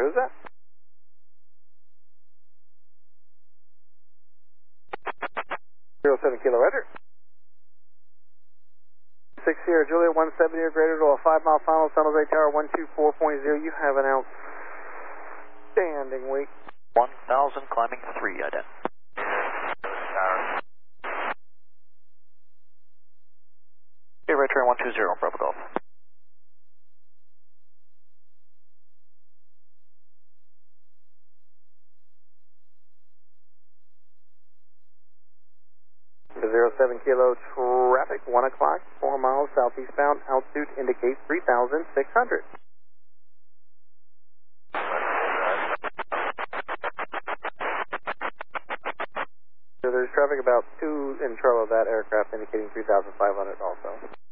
is that? 07 Kilo, Roger. 6 Sierra Juliet, 170 or greater to a 5-mile final, San Jose Tower 124.0. You have an outstanding week. 1000 climbing 3, ident. Okay, right turn 120, Bravo Golf. The 07 Kilo traffic, 1 o'clock, 4 miles southeastbound, altitude indicates 3,600. So there's traffic about 2 in trouble of that aircraft indicating 3,500 also.